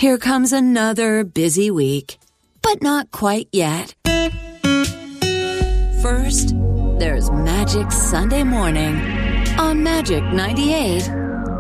Here comes another busy week, but not quite yet. First, there's Magic Sunday Morning on Magic 98.